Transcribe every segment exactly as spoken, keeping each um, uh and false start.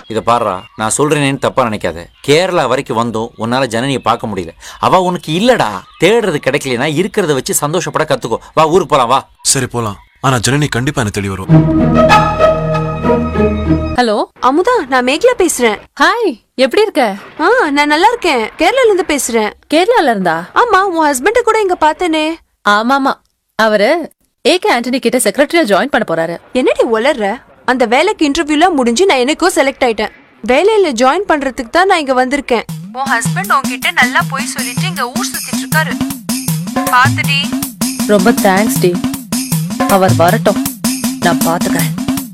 இத பாருடா, நான் சொல்றேனேன்னு தப்பா நினைக்காத. கேரளா வரைக்கும் வந்தோம், உன்னால ஜனனியை பார்க்க முடியல. அவ உனக்கு இல்லடா. தேடுறது கிடைக்கலனா இருக்கிறத வச்சு சந்தோஷப்பட கத்துக்கோ. வா ஊருக்கு போலாம் வா. சரி போலாம். ஆனா ஜனனி கண்டிப்பா எனக்கு தெளி வரும். ஹலோ அமுதா, நான் மேகலா பேசுறேன். ஹாய், எப்படி இருக்க? ஆ, நான் நல்லா இருக்கேன். கேரளால இருந்து பேசுறேன். கேரளால இருந்தா? ஆமா, உன் ஹஸ்பண்ட கூட இங்க பார்த்தேனே. ஆமாமா, அவரு ஏகே ஆண்டனி கிட்ட செக்ரட்டரியா ஜாயின் பண்ண போறாரு. என்னடி உளர்ற? அந்த வேலைக்கு இன்டர்வியூலாம் முடிஞ்சு நான் எனக்கோ செலக்ட் ஆயிட்டேன். வேலையில ஜாயின் பண்றதுக்கு தான் நான் இங்க வந்திருக்கேன். உன் ஹஸ்பண்ட் உன்கிட்ட நல்லா போய் சொல்லிட்டு இங்க ஊர் சுத்திட்டு இருக்காரு. பாத்துடி. ரொம்ப தேங்க்ஸ் டி. அவர் வரட்டும், நான் பாத்துக்கிறேன்.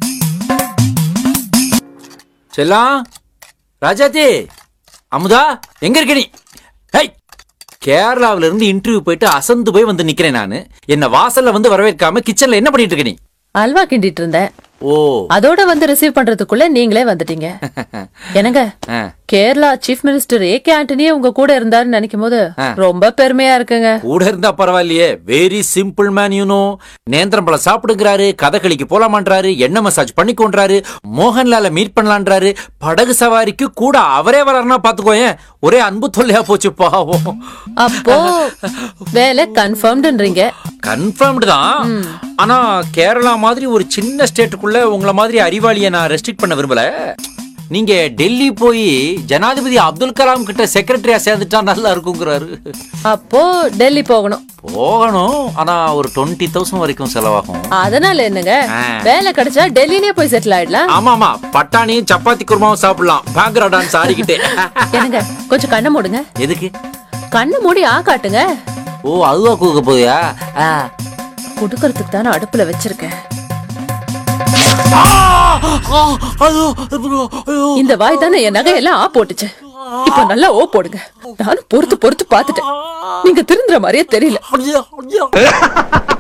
செல்லாம், ராஜாத்தி, அமுதா, எங்க இருக்க நீ? ஹை, கேரளாவில இருந்து இன்டர்வியூ போயிட்டு அசந்து போய் வந்து நிக்கிறேன் நானு. என்ன வாசல்ல வந்து வரவேற்காம கிச்சன்ல என்ன பண்ணிட்டு இருக்க நீ? அல்வா கிண்டிட்டு இருந்தேன். ஓ, அதோட வந்து ரிசீவ் பண்றதுக்குள்ள நீங்களே வந்துட்டீங்க. என்னங்க, கேரளா சீஃப் மினிஸ்டர் ஏகே ஆண்டனியே உங்க கூட இருந்தாருன்னு நினைக்கும் போது ரொம்ப பெருமையா இருக்குங்க. கூட இருந்தா பரவாயில்லையே. Very simple man you know. நேந்திரம் பழம் சாப்பிடுங்கிறாரு, கதகளிக்கு போலாமான்றாரு, எண்ணெய் மசாஜ் பண்ணிக்கொன்றாரு, மோகன்லால மீட் பண்ணலான்றாரு, படகு சவாரிக்கு கூட அவரே வராருன்னா பாத்துக்கோயேன். ஒரே அன்பு தொல்லையா போச்சு பாவம். அப்போ வேலை கன்ஃபர்ம்டுன்றீங்க? கன்ஃபர்ம்டு தான். ஆனா கேரளா மாதிரி ஒரு சின்ன ஸ்டேட்டுக்குள்ள உங்களை மாதிரி அறிவாளியை நான் ரெஸ்ட்ரிக்ட் பண்ண விரும்பல. நீங்க டெல்லி போய் ஜனாதிபதி அப்துல் கலாம் கிட்ட செக்ரட்டரியா சேர்ந்துட்டா நல்லா இருக்குங்கிறாரு. அப்போ டெல்லி போகணும். போகணும், ஆனா ஒரு டுவெண்ட்டி தௌசண்ட் வரைக்கும் செலவாகும். அதனால என்னங்க, வேலை கிடைச்சா டெல்லியிலே போய் செட்டில் ஆயிடலாம். ஆமா ஆமா, பட்டாணியும் சப்பாத்தி குருமாவும் சாப்பிடலாம். பாங்கரா டான்ஸ் ஆடிக்கிட்டே. என்னங்க, கொஞ்சம் கண்ணை மூடுங்க. எதுக்கு? கண்ணை மூடி ஆ காட்டுங்க. ஓ, அதுவா கூக்க போயா? குடுக்கறதுக்கு தானே அடுப்புல வச்சிருக்கேன். இந்த வாய் தானே என் நகையெல்லாம் ஆ போட்டுச்சு. இப்ப நல்லா ஓ போடுங்க. நானும் பொறுத்து பொறுத்து பாத்துட்டேன். நீங்க திருந்துற மாதிரியே தெரியல.